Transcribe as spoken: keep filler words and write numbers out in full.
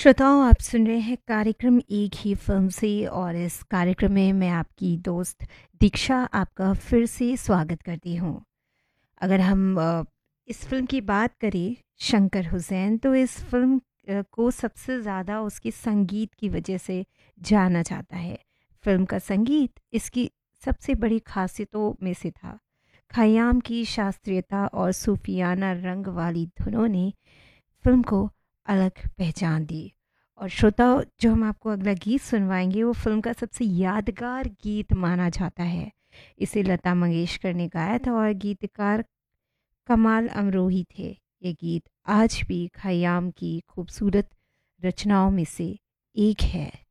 श्रोताओं, आप सुन रहे हैं कार्यक्रम एक ही फिल्म से और इस कार्यक्रम में मैं आपकी दोस्त दीक्षा आपका फिर से स्वागत करती हूँ। अगर हम अ, इस फिल्म की बात करें, शंकर हुसैन, तो इस फिल्म अ, को सबसे ज़्यादा उसके संगीत की वजह से जाना जाता है। फिल्म का संगीत इसकी सबसे बड़ी खासियतों में से था। खयाम की शास्त्रीयता और सूफियाना रंग वाली धुनों ने फ़िल्म को अलग पहचान दी। और श्रोताओं, जो हम आपको अगला गीत सुनवाएँगे वो फ़िल्म का सबसे यादगार गीत माना जाता है। इसे लता मंगेशकर ने गाया था और गीतकार कमाल अमरोही थे। ये गीत आज भी खयाम की खूबसूरत रचनाओं में से एक है।